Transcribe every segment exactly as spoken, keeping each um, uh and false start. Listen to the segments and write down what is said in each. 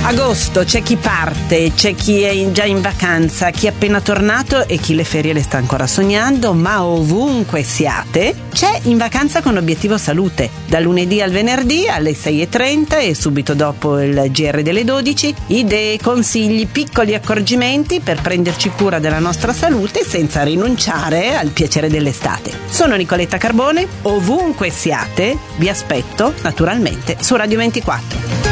Agosto, c'è chi parte, c'è chi è in- già in vacanza, chi è appena tornato e chi le ferie le sta ancora sognando, ma ovunque siate, c'è In Vacanza con Obiettivo Salute, da lunedì al venerdì alle sei e trenta e subito dopo il G R delle dodici, idee, consigli, piccoli accorgimenti per prenderci cura della nostra salute senza rinunciare al piacere dell'estate. Sono Nicoletta Carbone, ovunque siate, vi aspetto naturalmente su Radio ventiquattro.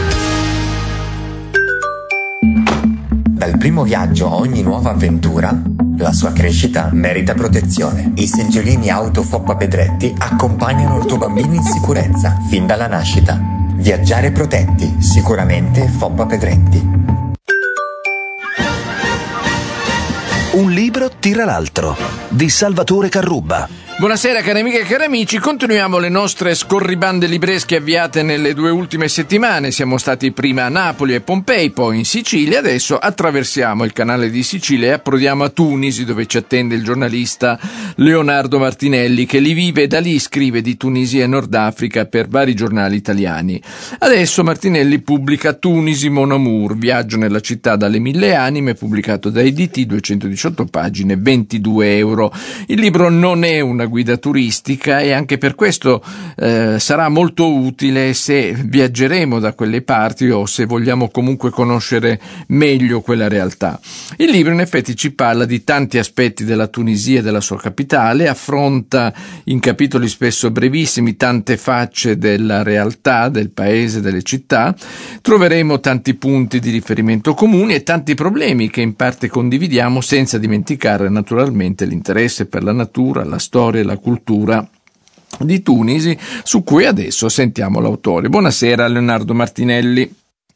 Dal primo viaggio a ogni nuova avventura, la sua crescita merita protezione. I seggiolini auto Foppa Pedretti accompagnano il tuo bambino in sicurezza fin dalla nascita. Viaggiare protetti, sicuramente Foppa Pedretti. Un libro tira l'altro, di Salvatore Carrubba. Buonasera cari amiche e cari amici, continuiamo le nostre scorribande libresche avviate nelle due ultime settimane. Siamo stati prima a Napoli e Pompei, poi in Sicilia, adesso attraversiamo il canale di Sicilia e approdiamo a Tunisi, dove ci attende il giornalista Leonardo Martinelli, che lì vive e da lì scrive di Tunisia e Nord Africa per vari giornali italiani. Adesso Martinelli pubblica Tunisi Mon Amour, viaggio nella città dalle mille anime, pubblicato da E D T, duecentodiciotto pagine, ventidue euro. Il libro non è una guida turistica e anche per questo eh, sarà molto utile se viaggeremo da quelle parti o se vogliamo comunque conoscere meglio quella realtà. Il libro in effetti ci parla di tanti aspetti della Tunisia e della sua capitale, affronta in capitoli spesso brevissimi tante facce della realtà del paese, delle città. Troveremo tanti punti di riferimento comuni e tanti problemi che in parte condividiamo, senza dimenticare naturalmente l'interesse per la natura, la storia e la cultura di Tunisi, su cui adesso sentiamo l'autore. Buonasera Leonardo Martinelli.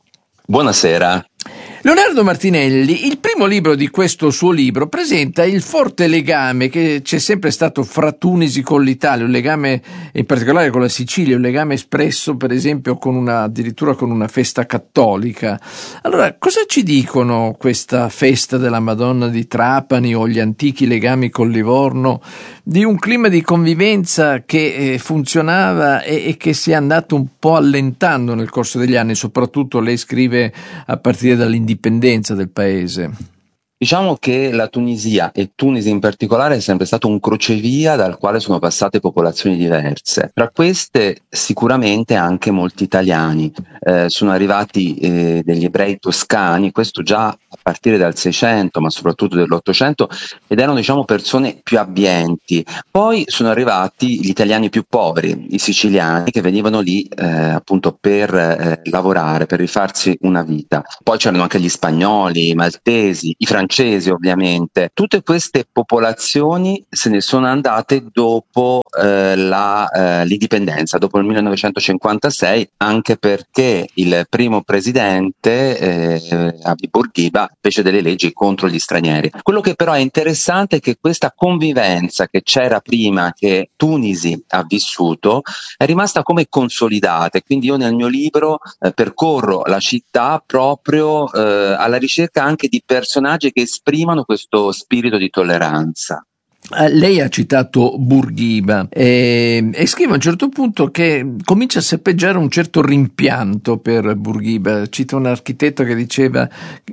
Buonasera. Leonardo Martinelli, il primo libro di questo suo libro presenta il forte legame che c'è sempre stato fra Tunisi con l'Italia, un legame in particolare con la Sicilia, un legame espresso per esempio con una, addirittura con una festa cattolica. Allora, cosa ci dicono questa festa della Madonna di Trapani o gli antichi legami con Livorno di un clima di convivenza che eh, funzionava e, e che si è andato un po' allentando nel corso degli anni, soprattutto lei scrive a partire dall'indipendenza del paese? Diciamo che la Tunisia e Tunisi in particolare è sempre stato un crocevia dal quale sono passate popolazioni diverse. Tra queste sicuramente anche molti italiani. Eh, sono arrivati eh, degli ebrei toscani, questo già a partire dal Seicento, ma soprattutto dall'Ottocento, ed erano diciamo persone più abbienti. Poi sono arrivati gli italiani più poveri, i siciliani, che venivano lì eh, appunto per eh, lavorare, per rifarsi una vita. Poi c'erano anche gli spagnoli, i maltesi, i francesi ovviamente. Tutte queste popolazioni se ne sono andate dopo eh, la, eh, l'indipendenza, dopo il millenovecentocinquantasei, anche perché il primo presidente eh, Habib Bourguiba fece delle leggi contro gli stranieri. Quello che però è interessante è che questa convivenza che c'era prima, che Tunisi ha vissuto, è rimasta come consolidata, e quindi io nel mio libro eh, percorro la città proprio eh, alla ricerca anche di personaggi che esprimano questo spirito di tolleranza. Lei ha citato Bourguiba e, e scrive a un certo punto che comincia a serpeggiare un certo rimpianto per Bourguiba. Cita un architetto che diceva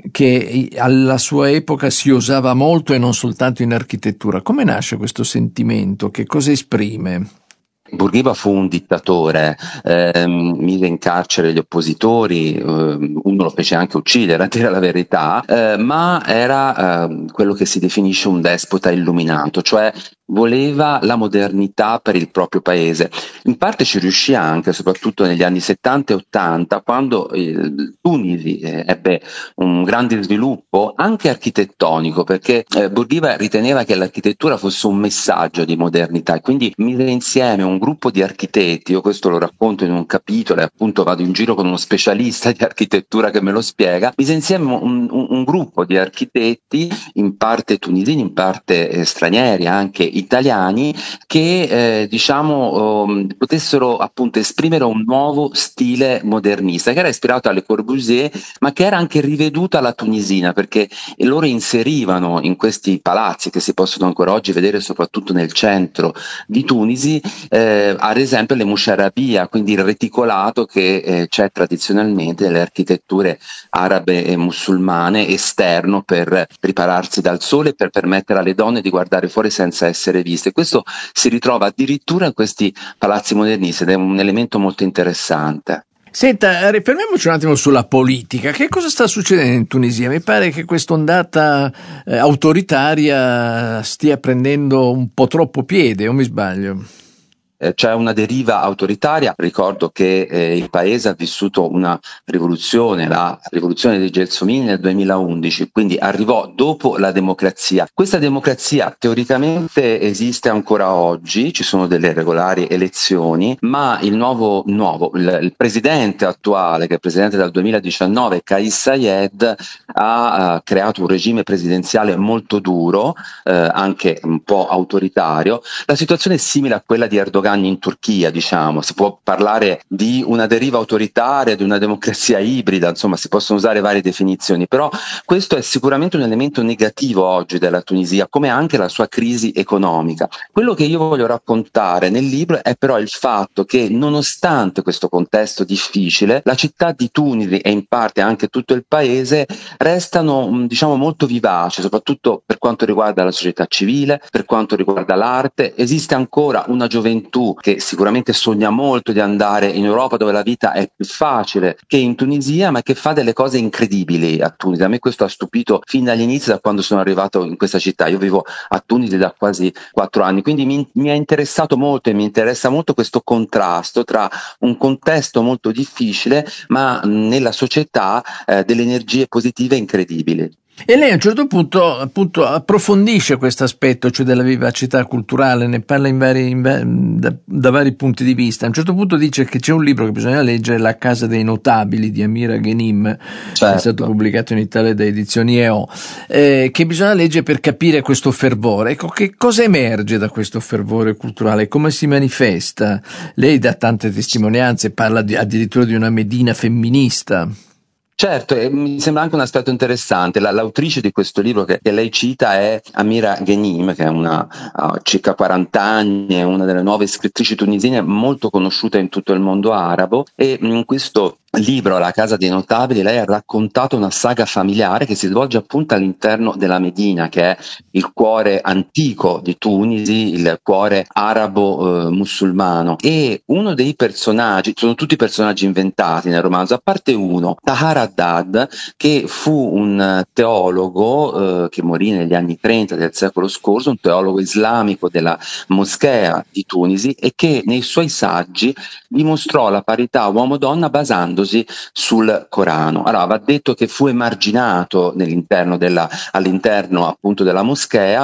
che alla sua epoca si osava molto e non soltanto in architettura. Come nasce questo sentimento? Che cosa esprime? Bourguiba fu un dittatore, eh, mise in carcere gli oppositori, eh, uno lo fece anche uccidere, a dire la verità, eh, ma era eh, quello che si definisce un despota illuminato, cioè voleva la modernità per il proprio paese. In parte ci riuscì anche, soprattutto negli anni settanta e ottanta, quando il Tunisi eh, ebbe un grande sviluppo anche architettonico, perché eh, Bourguiba riteneva che l'architettura fosse un messaggio di modernità e quindi mise insieme un gruppo di architetti. Io questo lo racconto in un capitolo e appunto vado in giro con uno specialista di architettura che me lo spiega. Mise insieme un, un, un gruppo di architetti, in parte tunisini, in parte eh, stranieri, anche italiani che eh, diciamo um, potessero appunto esprimere un nuovo stile modernista che era ispirato alle Corbusier, ma che era anche riveduto alla tunisina, perché loro inserivano in questi palazzi che si possono ancora oggi vedere soprattutto nel centro di Tunisi, eh, ad esempio le musharabia, quindi il reticolato che eh, c'è tradizionalmente nelle architetture arabe e musulmane esterno per ripararsi dal sole e per permettere alle donne di guardare fuori senza essere viste. Questo si ritrova addirittura in questi palazzi modernisti ed è un elemento molto interessante. Senta, rifermiamoci un attimo sulla politica. Che cosa sta succedendo in Tunisia? Mi pare che questa ondata eh, autoritaria stia prendendo un po' troppo piede, o mi sbaglio? C'è una deriva autoritaria. Ricordo che eh, il paese ha vissuto una rivoluzione, la rivoluzione dei Gelsomini nel duemilaundici, quindi arrivò dopo la democrazia. Questa democrazia teoricamente esiste ancora oggi, ci sono delle regolari elezioni, ma il nuovo, nuovo il, il presidente attuale, che è presidente dal duemiladiciannove, Kais Saied, ha uh, creato un regime presidenziale molto duro, eh, anche un po' autoritario. La situazione è simile a quella di Erdogan in Turchia, diciamo, si può parlare di una deriva autoritaria, di una democrazia ibrida, insomma si possono usare varie definizioni, però questo è sicuramente un elemento negativo oggi della Tunisia, come anche la sua crisi economica. Quello che io voglio raccontare nel libro è però il fatto che nonostante questo contesto difficile, la città di Tunisi e in parte anche tutto il paese restano, diciamo, molto vivaci, soprattutto per quanto riguarda la società civile, per quanto riguarda l'arte. Esiste ancora una gioventù che sicuramente sogna molto di andare in Europa, dove la vita è più facile che in Tunisia, ma che fa delle cose incredibili a Tunisi. A me questo ha stupito fin dagli inizi, da quando sono arrivato in questa città. Io vivo a Tunisi da quasi quattro anni, quindi mi, mi è interessato molto e mi interessa molto questo contrasto tra un contesto molto difficile, ma nella società eh, delle energie positive incredibili. E lei a un certo punto appunto approfondisce questo aspetto, cioè della vivacità culturale, ne parla in vari, in, da, da vari punti di vista. A un certo punto dice che c'è un libro che bisogna leggere, La casa dei notabili di Amira Ghanim, certo, che è stato pubblicato in Italia da Edizioni E O, eh, che bisogna leggere per capire questo fervore. Ecco, che cosa emerge da questo fervore culturale? Come si manifesta? Lei dà tante testimonianze, parla di, addirittura di una Medina femminista. Certo, e mi sembra anche un aspetto interessante. La, l'autrice di questo libro che, che lei cita è Amira Ghanim, che è una uh, circa quaranta anni, è una delle nuove scrittrici tunisine molto conosciuta in tutto il mondo arabo, e in questo libro, La casa dei notabili, lei ha raccontato una saga familiare che si svolge appunto all'interno della Medina, che è il cuore antico di Tunisi, il cuore arabo eh, musulmano. E uno dei personaggi, sono tutti personaggi inventati nel romanzo, a parte uno, Tahar Haddad, che fu un teologo eh, che morì negli anni trenta del secolo scorso, un teologo islamico della moschea di Tunisi, e che nei suoi saggi dimostrò la parità uomo-donna basandosi sul Corano. Allora, va detto che fu emarginato nell'interno della, all'interno appunto della moschea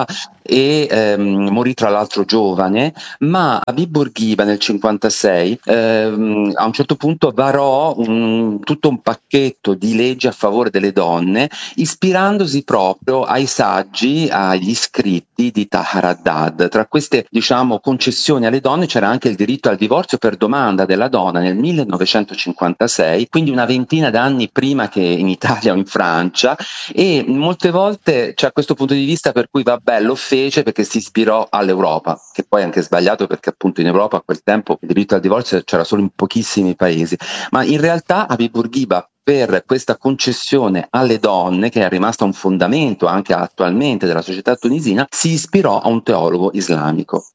e ehm, morì tra l'altro giovane, ma Habib Bourguiba nel cinquantasei ehm, a un certo punto varò un, tutto un pacchetto di leggi a favore delle donne, ispirandosi proprio ai saggi, agli scritti di Tahar Haddad. Tra queste, diciamo, concessioni alle donne c'era anche il diritto al divorzio per domanda della donna nel millenovecentocinquantasei, quindi una ventina d'anni prima che in Italia o in Francia, e molte volte c'è questo punto di vista per cui vabbè, lo fece perché si ispirò all'Europa, che poi è anche sbagliato, perché appunto in Europa a quel tempo il diritto al divorzio c'era solo in pochissimi paesi, ma in realtà Habib Bourguiba, per questa concessione alle donne, che è rimasta un fondamento anche attualmente della società tunisina, si ispirò a un teologo islamico.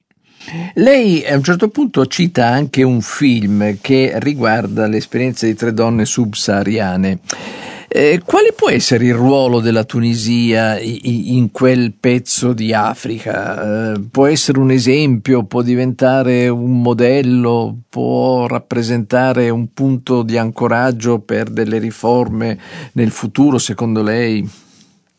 Lei a un certo punto cita anche un film che riguarda l'esperienza di tre donne subsahariane. Eh, quale può essere il ruolo della Tunisia in quel pezzo di Africa? Eh, può essere un esempio, può diventare un modello, può rappresentare un punto di ancoraggio per delle riforme nel futuro, secondo lei?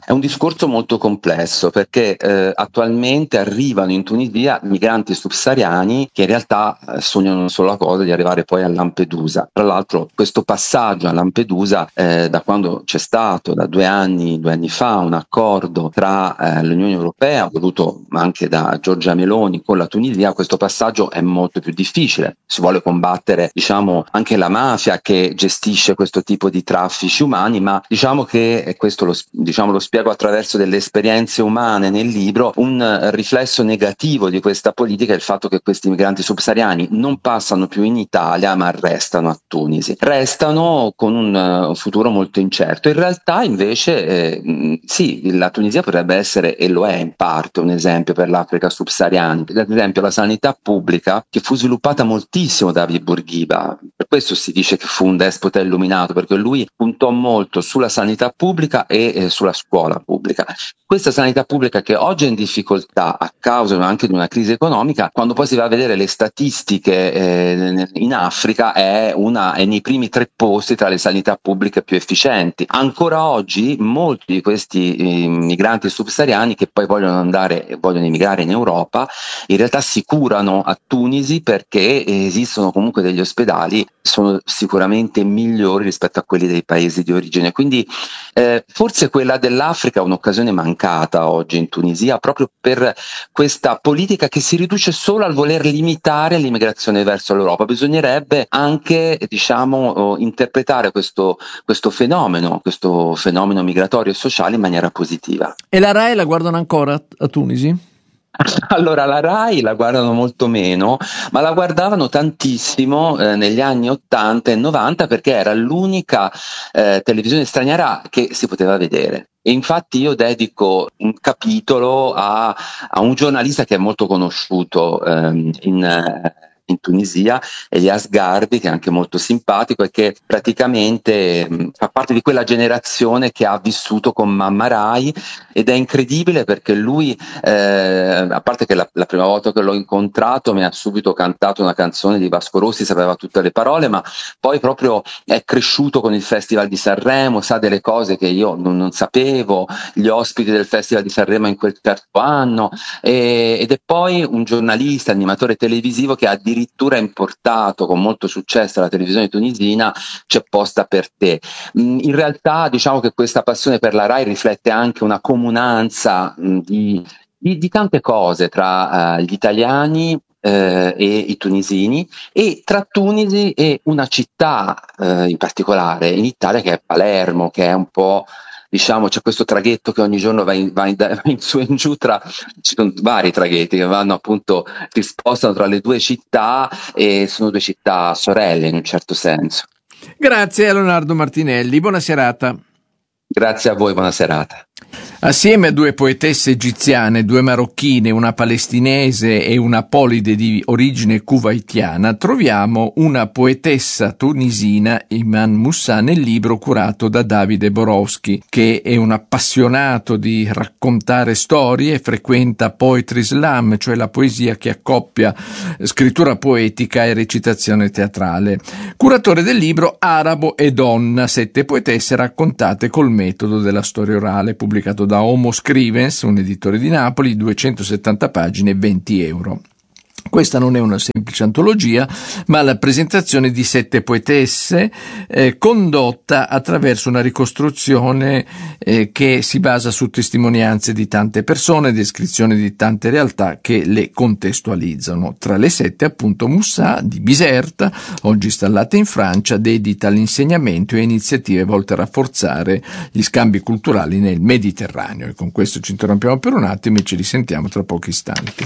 È un discorso molto complesso perché eh, attualmente arrivano in Tunisia migranti subsahariani che in realtà eh, sognano una sola cosa, di arrivare poi a Lampedusa. Tra l'altro questo passaggio a Lampedusa, eh, da quando c'è stato, da due anni, due anni fa, un accordo tra eh, l'Unione Europea, voluto anche da Giorgia Meloni, con la Tunisia, questo passaggio è molto più difficile. Si vuole combattere, diciamo, anche la mafia che gestisce questo tipo di traffici umani, ma diciamo che, e questo lo, diciamo, lo spiego attraverso delle esperienze umane nel libro, un riflesso negativo di questa politica è il fatto che questi migranti subsahariani non passano più in Italia ma restano a Tunisi, restano con un futuro molto incerto. In realtà invece eh, sì, la Tunisia potrebbe essere, e lo è in parte, un esempio per l'Africa subsahariana. Ad esempio la sanità pubblica, che fu sviluppata moltissimo da David Bourguiba, per questo si dice che fu un despota illuminato, perché lui puntò molto sulla sanità pubblica e eh, sulla scuola pubblica. Questa sanità pubblica che oggi è in difficoltà a causa anche di una crisi economica, quando poi si va a vedere le statistiche eh, in Africa è, una, è nei primi tre posti tra le sanità pubbliche più efficienti. Ancora oggi molti di questi eh, migranti subsahariani che poi vogliono andare, vogliono emigrare in Europa, in realtà si curano a Tunisi perché esistono comunque degli ospedali che sono sicuramente migliori rispetto a quelli dei paesi di origine. Quindi eh, forse quella dell'Africa è un'occasione mancata oggi in Tunisia, proprio per questa politica che si riduce solo al voler limitare l'immigrazione verso l'Europa. Bisognerebbe anche, diciamo, interpretare questo, questo fenomeno, questo fenomeno migratorio e sociale in maniera positiva. E la RAI la guardano ancora a Tunisi? Allora la RAI la guardano molto meno, ma la guardavano tantissimo eh, negli anni ottanta e novanta perché era l'unica eh, televisione straniera che si poteva vedere. E infatti io dedico un capitolo a, a un giornalista che è molto conosciuto ehm, in eh, in Tunisia, Elias Garbi, che è anche molto simpatico e che praticamente mh, fa parte di quella generazione che ha vissuto con Mamma Rai, ed è incredibile perché lui, eh, a parte che la, la prima volta che l'ho incontrato mi ha subito cantato una canzone di Vasco Rossi, sapeva tutte le parole, ma poi proprio è cresciuto con il Festival di Sanremo, sa delle cose che io non, non sapevo, gli ospiti del Festival di Sanremo in quel certo anno, e, ed è poi un giornalista, animatore televisivo che ha addirittura importato con molto successo alla televisione tunisina C'è posta per te. In realtà diciamo che questa passione per la RAI riflette anche una comunanza di, di, di tante cose tra uh, gli italiani eh, e i tunisini, e tra Tunisi e una città eh, in particolare in Italia che è Palermo, che è un po', diciamo, c'è questo traghetto che ogni giorno va in, va in, va in su e in giù, tra, ci sono vari traghetti che vanno appunto, si spostano tra le due città, e sono due città sorelle in un certo senso. Grazie a Leonardo Martinelli, buona serata. Grazie a voi, buona serata. Assieme a due poetesse egiziane, due marocchine, una palestinese e una polide di origine kuwaitiana, troviamo una poetessa tunisina, Iman Moussa, nel libro curato da Davide Borowski, che è un appassionato di raccontare storie e frequenta Poetry Slam, cioè la poesia che accoppia scrittura poetica e recitazione teatrale. Curatore del libro Arabo e Donna, sette poetesse raccontate col metodo della storia orale, pubblicato da Homo Scrivens, un editore di Napoli, duecentosettanta pagine, venti euro. Questa non è una semplice antologia, ma la presentazione di sette poetesse eh, condotta attraverso una ricostruzione eh, che si basa su testimonianze di tante persone, descrizioni di tante realtà che le contestualizzano. Tra le sette appunto Moussa di Biserta, oggi installata in Francia, dedita all'insegnamento e iniziative volte a rafforzare gli scambi culturali nel Mediterraneo. E con questo ci interrompiamo per un attimo e ci risentiamo tra pochi istanti.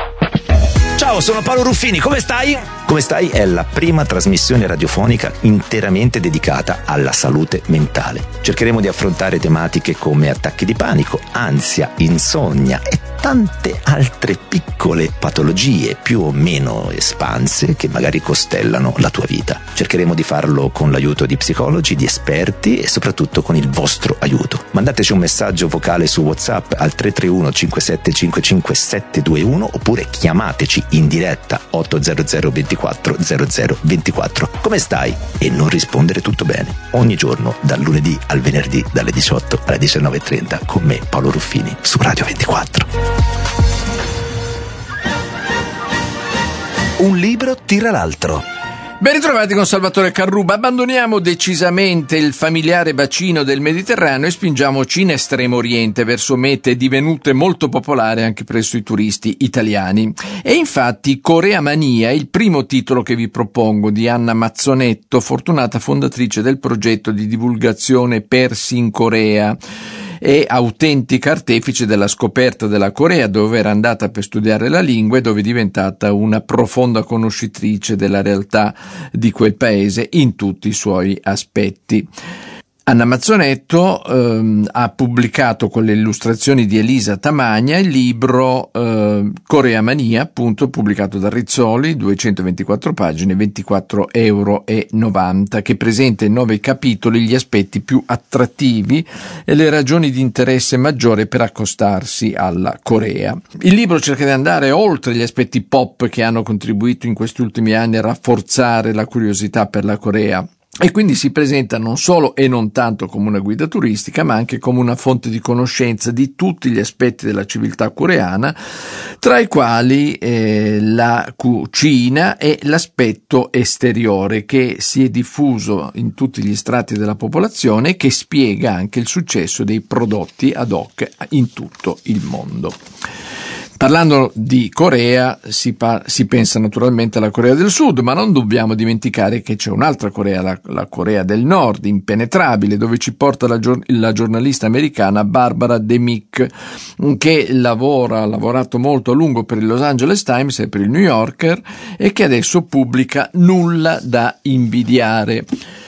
Ciao, sono Paolo Ruffini, come stai? Come stai è la prima trasmissione radiofonica interamente dedicata alla salute mentale. Cercheremo di affrontare tematiche come attacchi di panico, ansia, insonnia e tante altre piccole patologie più o meno espanse che magari costellano la tua vita. Cercheremo di farlo con l'aiuto di psicologi, di esperti e soprattutto con il vostro aiuto. Mandateci un messaggio vocale su WhatsApp al tre tre uno cinque sette cinque cinque sette due uno oppure chiamateci in diretta otto zero zero ventiquattro zero zero ventiquattro. Come stai? E non rispondere tutto bene. Ogni giorno dal lunedì al venerdì dalle diciotto alle diciannove e trenta con me Paolo Ruffini su Radio ventiquattro. Un libro tira l'altro. Ben ritrovati con Salvatore Carruba. Abbandoniamo decisamente il familiare bacino del Mediterraneo e spingiamoci in Estremo Oriente, verso mete divenute molto popolari anche presso i turisti italiani. E infatti Corea Mania è il primo titolo che vi propongo, di Anna Mazzonetto, fortunata fondatrice del progetto di divulgazione Persi in Corea e autentica artefice della scoperta della Corea, dove era andata per studiare la lingua e dove è diventata una profonda conoscitrice della realtà di quel paese in tutti i suoi aspetti. Anna Mazzonetto ehm, ha pubblicato con le illustrazioni di Elisa Tamagna il libro eh, Corea Mania, appunto, pubblicato da Rizzoli, duecentoventiquattro pagine, ventiquattro euro e novanta, che presenta in nove capitoli gli aspetti più attrattivi e le ragioni di interesse maggiore per accostarsi alla Corea. Il libro cerca di andare oltre gli aspetti pop che hanno contribuito in questi ultimi anni a rafforzare la curiosità per la Corea. E quindi si presenta non solo e non tanto come una guida turistica, ma anche come una fonte di conoscenza di tutti gli aspetti della civiltà coreana, tra i quali eh, la cucina e l'aspetto esteriore che si è diffuso in tutti gli strati della popolazione e che spiega anche il successo dei prodotti ad hoc in tutto il mondo. Parlando di Corea si, pa- si pensa naturalmente alla Corea del Sud, ma non dobbiamo dimenticare che c'è un'altra Corea, la, la Corea del Nord, impenetrabile, dove ci porta la, gior- la giornalista americana Barbara DeMick, che lavora, ha lavorato molto a lungo per il Los Angeles Times e per il New Yorker e che adesso pubblica Nulla da invidiare.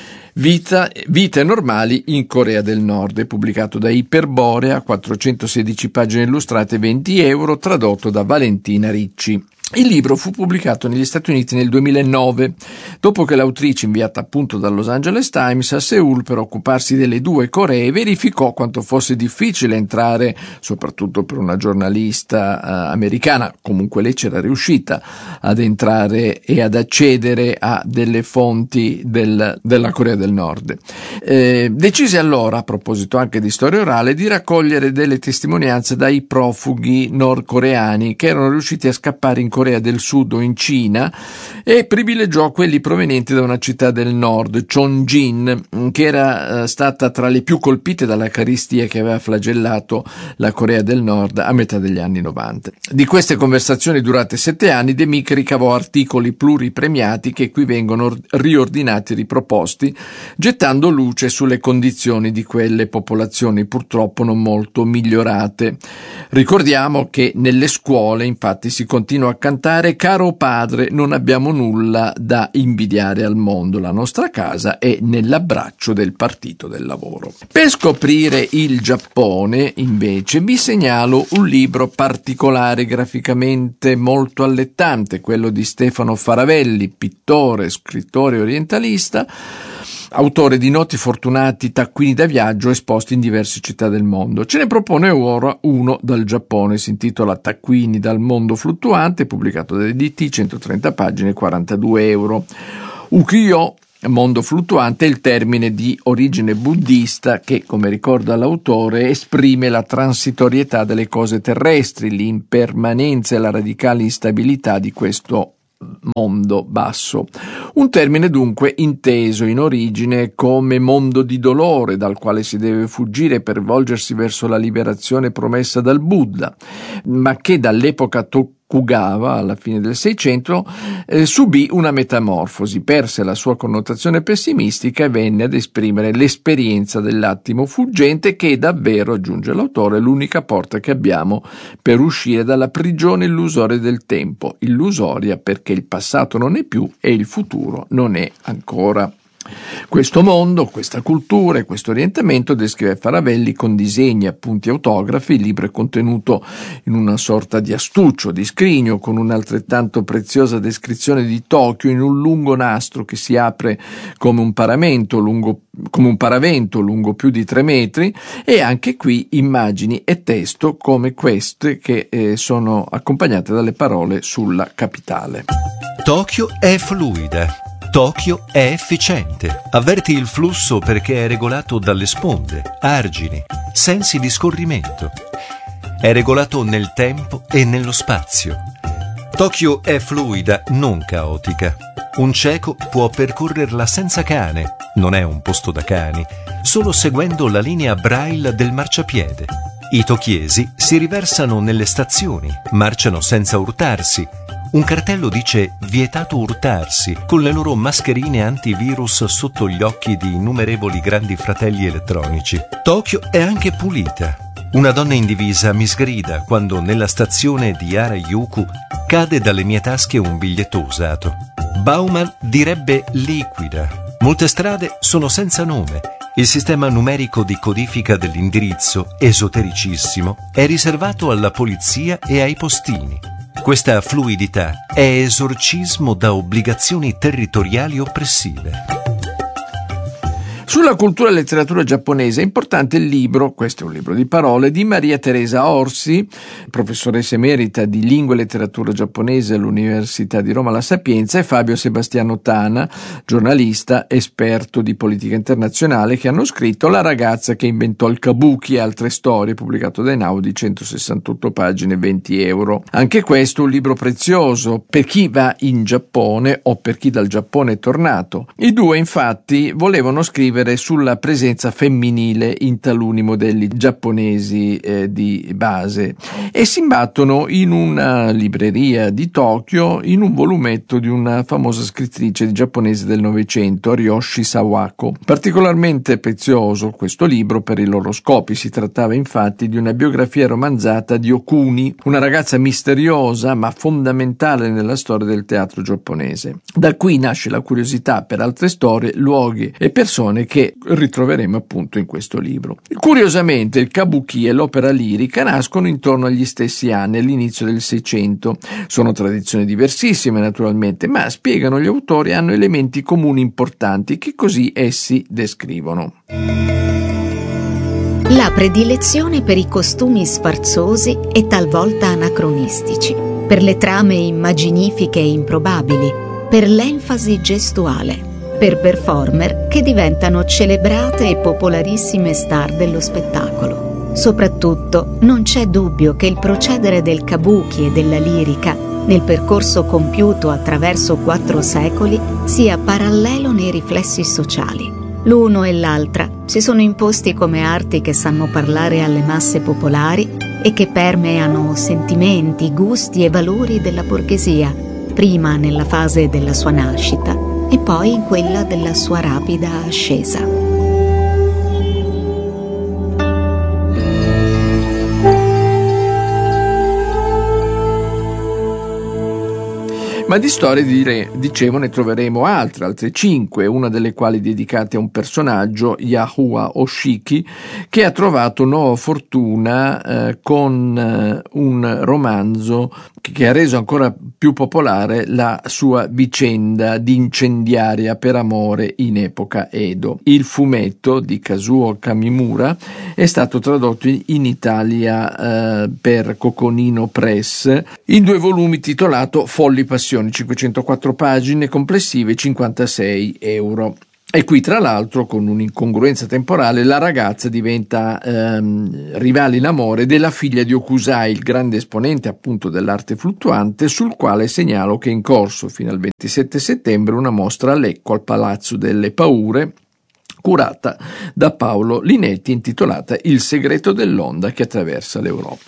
Vita, vite normali in Corea del Nord, è pubblicato da Iperborea, quattrocentosedici pagine illustrate, venti euro, tradotto da Valentina Ricci. Il libro fu pubblicato negli Stati Uniti nel duemilanove, dopo che l'autrice, inviata appunto dal Los Angeles Times a Seul per occuparsi delle due Coree, verificò quanto fosse difficile entrare, soprattutto per una giornalista eh, americana, comunque lei c'era riuscita ad entrare e ad accedere a delle fonti del, della Corea del Nord. Eh, decise allora, a proposito anche di storia orale, di raccogliere delle testimonianze dai profughi nordcoreani che erano riusciti a scappare in Corea del Sud o in Cina, e privilegiò quelli provenienti da una città del nord, Chongjin, che era eh, stata tra le più colpite dalla carestia che aveva flagellato la Corea del Nord a metà degli anni novanta. Di queste conversazioni durate sette anni, DeMick ricavò articoli pluripremiati che qui vengono riordinati e riproposti, gettando luce sulle condizioni di quelle popolazioni purtroppo non molto migliorate. Ricordiamo che nelle scuole infatti si continua a cantare "Caro padre, non abbiamo nulla da invidiare al mondo, la nostra casa è nell'abbraccio del partito del lavoro". Per scoprire il Giappone, invece, vi segnalo un libro particolare, graficamente molto allettante, quello di Stefano Faravelli, pittore, scrittore orientalista, autore di noti fortunati taccuini da viaggio esposti in diverse città del mondo. Ce ne propone ora uno dal Giappone, si intitola Taccuini dal mondo fluttuante, pubblicato da E D T, centotrenta pagine, quarantadue euro. Ukiyo, mondo fluttuante, è il termine di origine buddista che, come ricorda l'autore, esprime la transitorietà delle cose terrestri, l'impermanenza e la radicale instabilità di questo mondo basso. Un termine dunque inteso in origine come mondo di dolore dal quale si deve fuggire per volgersi verso la liberazione promessa dal Buddha, ma che dall'epoca Tokugawa, alla fine del Seicento, eh, subì una metamorfosi, perse la sua connotazione pessimistica e venne ad esprimere l'esperienza dell'attimo fuggente che è davvero, aggiunge l'autore, l'unica porta che abbiamo per uscire dalla prigione illusoria del tempo, illusoria perché il passato non è più e il futuro non è ancora. Questo mondo, questa cultura e questo orientamento descrive Faravelli con disegni, appunti, autografi. Il libro è contenuto in una sorta di astuccio, di scrigno, con un'altrettanto preziosa descrizione di Tokyo in un lungo nastro che si apre come un paravento lungo, come un paravento lungo più di tre metri, e anche qui immagini e testo come queste che eh, sono accompagnate dalle parole sulla capitale. Tokyo è fluida. Tokyo è efficiente, avverti il flusso perché è regolato dalle sponde, argini, sensi di scorrimento. È regolato nel tempo e nello spazio. Tokyo è fluida, non caotica. Un cieco può percorrerla senza cane, non è un posto da cani, solo seguendo la linea Braille del marciapiede. I tokiesi si riversano nelle stazioni, marciano senza urtarsi. Un cartello dice vietato urtarsi, con le loro mascherine antivirus sotto gli occhi di innumerevoli grandi fratelli elettronici. Tokyo è anche pulita. Una donna in divisa mi sgrida quando nella stazione di Harajuku cade dalle mie tasche un biglietto usato. Bauman direbbe liquida. Molte strade sono senza nome. Il sistema numerico di codifica dell'indirizzo, esotericissimo, è riservato alla polizia e ai postini. Questa fluidità è esorcismo da obbligazioni territoriali oppressive. Sulla cultura e letteratura giapponese è importante il libro, questo è un libro di parole, di Maria Teresa Orsi, professoressa emerita di lingua e letteratura giapponese all'Università di Roma La Sapienza, e Fabio Sebastiano Tana, giornalista, esperto di politica internazionale, che hanno scritto La ragazza che inventò il kabuki e altre storie, pubblicato da Einaudi, centosessantotto pagine, venti euro. Anche questo un libro prezioso per chi va in Giappone o per chi dal Giappone è tornato. I due infatti volevano scrivere sulla presenza femminile in taluni modelli giapponesi eh, di base, e si imbattono in una libreria di Tokyo in un volumetto di una famosa scrittrice giapponese del Novecento, Ryoshi Sawako. Particolarmente prezioso questo libro per i loro scopi. Si trattava infatti di una biografia romanzata di Okuni, una ragazza misteriosa ma fondamentale nella storia del teatro giapponese. Da qui nasce la curiosità per altre storie, luoghi e persone che ritroveremo appunto in questo libro. Curiosamente il kabuki e l'opera lirica nascono intorno agli stessi anni, all'inizio del Seicento. Sono tradizioni diversissime naturalmente, ma spiegano gli autori, hanno elementi comuni importanti che così essi descrivono. La predilezione per i costumi sfarzosi e talvolta anacronistici, per le trame immaginifiche e improbabili, per l'enfasi gestuale, per performer che diventano celebrate e popolarissime star dello spettacolo. Soprattutto non c'è dubbio che il procedere del kabuki e della lirica, nel percorso compiuto attraverso quattro secoli, sia parallelo nei riflessi sociali. L'uno e l'altra si sono imposti come arti che sanno parlare alle masse popolari e che permeano sentimenti, gusti e valori della borghesia, prima nella fase della sua nascita e poi in quella della sua rapida ascesa. Ma di storie, dire, dicevo, ne troveremo altre, altre cinque, una delle quali dedicate a un personaggio, Yahua Oshiki, che ha trovato nuova fortuna eh, con eh, un romanzo che ha reso ancora più popolare la sua vicenda di incendiaria per amore in epoca Edo. Il fumetto di Kazuo Kamimura è stato tradotto in Italia eh, per Coconino Press in due volumi, titolato Folli Passioni, cinquecentoquattro pagine complessive, cinquantasei euro. E qui, tra l'altro, con un'incongruenza temporale, la ragazza diventa ehm, rivale in amore della figlia di Okusai, il grande esponente appunto dell'arte fluttuante, sul quale segnalo che è in corso fino al ventisette settembre una mostra a Lecco al Palazzo delle Paure, curata da Paolo Linetti, intitolata Il segreto dell'onda che attraversa l'Europa.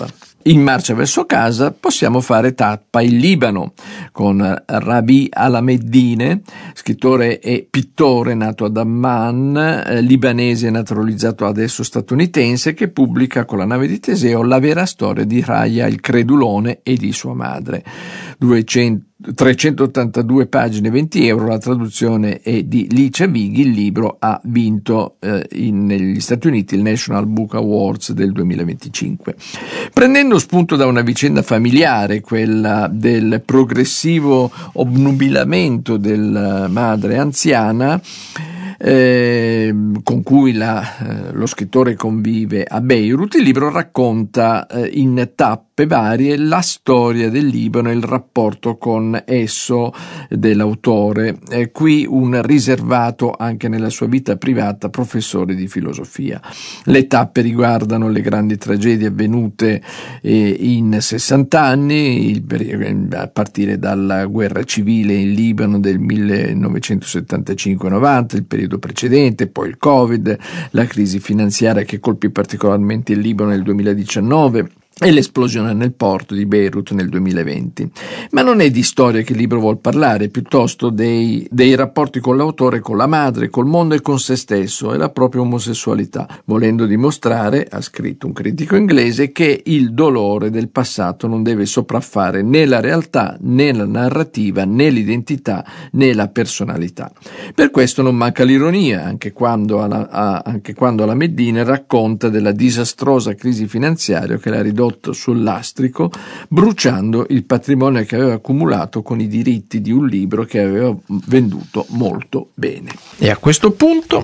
In marcia verso casa possiamo fare tappa in Libano con Rabi Alameddine, scrittore e pittore nato ad Amman, eh, libanese naturalizzato adesso statunitense, che pubblica con la nave di Teseo la vera storia di Raya il Credulone e di sua madre. duecento trecentottantadue pagine, venti euro, la traduzione è di Licia Vighi, il libro ha vinto eh, in, negli Stati Uniti il National Book Awards del duemilaventicinque. Prendendo spunto da una vicenda familiare, quella del progressivo obnubilamento della madre anziana, Eh, con cui la, eh, lo scrittore convive a Beirut, il libro racconta eh, in tappe varie la storia del Libano e il rapporto con esso dell'autore, eh, qui un riservato anche nella sua vita privata professore di filosofia. Le tappe riguardano le grandi tragedie avvenute eh, in sessanta anni, il, a partire dalla guerra civile in Libano del millenovecentosettantacinque novanta, il periodo precedente, poi il Covid, la crisi finanziaria che colpì particolarmente il Libano nel duemiladiciannove e l'esplosione nel porto di Beirut nel duemilaventi. Ma non è di storia che il libro vuol parlare, piuttosto dei, dei rapporti con l'autore, con la madre, col mondo e con se stesso e la propria omosessualità, volendo dimostrare, ha scritto un critico inglese, che il dolore del passato non deve sopraffare né la realtà, né la narrativa, né l'identità, né la personalità. Per questo non manca l'ironia, anche quando, alla, a, anche quando Alameddine racconta della disastrosa crisi finanziaria che l'ha ridotto sul lastrico, bruciando il patrimonio che aveva accumulato con i diritti di un libro che aveva venduto molto bene. E a questo punto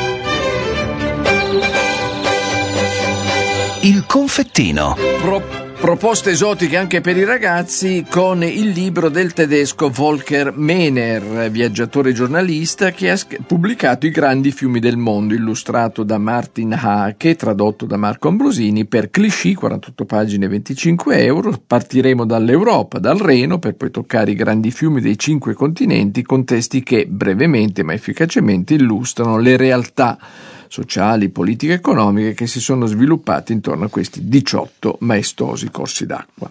il confettino. Pro- Proposte esotiche anche per i ragazzi con il libro del tedesco Volker Mener, viaggiatore giornalista, che ha pubblicato I grandi fiumi del mondo, illustrato da Martin Hake, tradotto da Marco Ambrosini per Clichy, quarantotto pagine, venticinque euro. Partiremo dall'Europa, dal Reno, per poi toccare i grandi fiumi dei cinque continenti, con testi che brevemente ma efficacemente illustrano le realtà sociali, politiche e economiche che si sono sviluppate intorno a questi diciotto maestosi corsi d'acqua.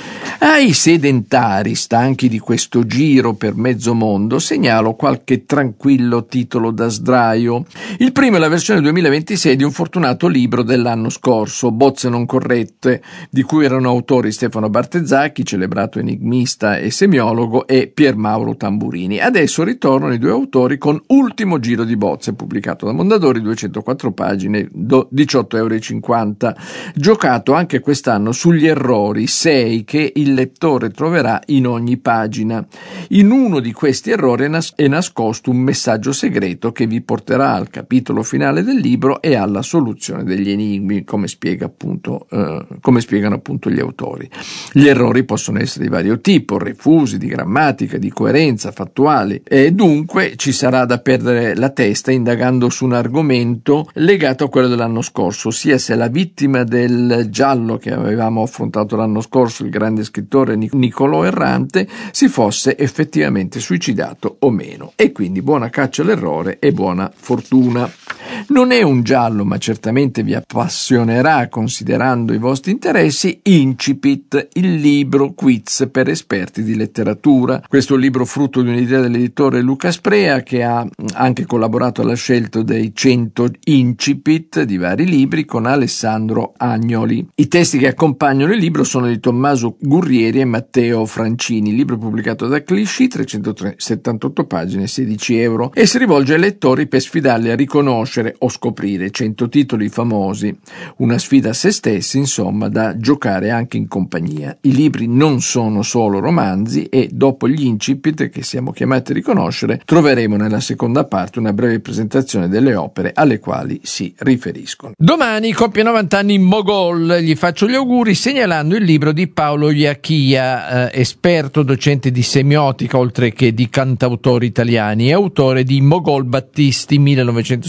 Ai sedentari, stanchi di questo giro per mezzo mondo, segnalo qualche tranquillo titolo da sdraio. Il primo è la versione duemilaventisei di un fortunato libro dell'anno scorso, Bozze non corrette, di cui erano autori Stefano Bartezzacchi, celebrato enigmista e semiologo, e Pier Mauro Tamburini. Adesso ritornano i due autori con Ultimo giro di bozze, pubblicato da Mondadori, duecentoquattro pagine, diciotto euro e cinquanta, giocato anche quest'anno sugli errori, sei che il lettore troverà in ogni pagina. In uno di questi errori è, nas- è nascosto un messaggio segreto che vi porterà al capitolo finale del libro e alla soluzione degli enigmi, come spiega appunto, eh, come spiegano appunto gli autori. Gli errori possono essere di vario tipo, refusi, di grammatica, di coerenza, fattuali, e dunque ci sarà da perdere la testa indagando su un argomento legato a quello dell'anno scorso, ossia se la vittima del giallo che avevamo affrontato l'anno scorso, il grande scrittore Niccolò Errante, si fosse effettivamente suicidato o meno. E quindi buona caccia all'errore e buona fortuna. Non è un giallo, ma certamente vi appassionerà considerando i vostri interessi, Incipit, il libro quiz per esperti di letteratura. Questo libro frutto di un'idea dell'editore Luca Sprea, che ha anche collaborato alla scelta dei cento incipit di vari libri con Alessandro Agnoli. I testi che accompagnano il libro sono di Tommaso Gurrieri e Matteo Francini. Il libro pubblicato da Clichy, trecentosettantotto pagine, sedici euro, e si rivolge ai lettori per sfidarli a riconoscere o scoprire cento titoli famosi, una sfida a se stessi, insomma, da giocare anche in compagnia. I libri non sono solo romanzi e dopo gli incipit che siamo chiamati a riconoscere troveremo nella seconda parte una breve presentazione delle opere alle quali si riferiscono. Domani compie novanta anni Mogol, gli faccio gli auguri segnalando il libro di Paolo Iachia, eh, esperto docente di semiotica oltre che di cantautori italiani e autore di Mogol Battisti millenovecentosessantacinque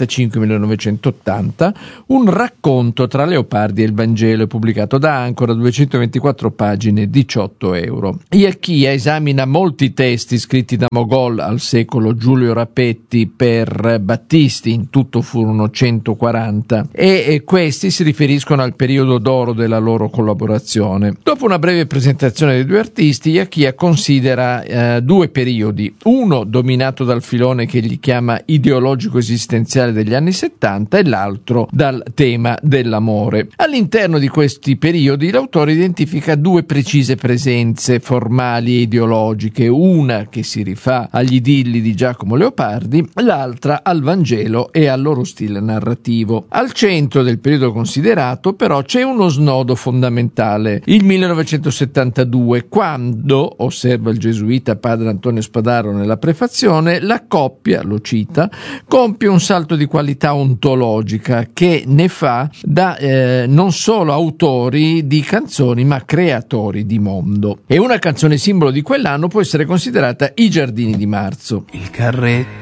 millenovecentosettantacinque millenovecentottanta, un racconto tra Leopardi e il Vangelo, pubblicato da Ancora, duecentoventiquattro pagine, diciotto euro. Iachia esamina molti testi scritti da Mogol al secolo Giulio Rapetti per Battisti, in tutto furono centoquaranta, e, e questi si riferiscono al periodo d'oro della loro collaborazione. Dopo una breve presentazione dei due artisti, Iachia considera eh, due periodi, uno dominato dal filone che egli chiama ideologico-esistenziale degli anni settanta e l'altro dal tema dell'amore. All'interno di questi periodi l'autore identifica due precise presenze formali e ideologiche, una che si rifà agli idilli di Giacomo Leopardi, l'altra al Vangelo e al loro stile narrativo. Al centro del periodo considerato però c'è uno snodo fondamentale, il millenovecentosettantadue, quando, osserva il gesuita padre Antonio Spadaro nella prefazione, la coppia, lo cita, compie un salto di qualità ontologica che ne fa da eh, non solo autori di canzoni ma creatori di mondo. E una canzone simbolo di quell'anno può essere considerata I giardini di marzo. Il carretto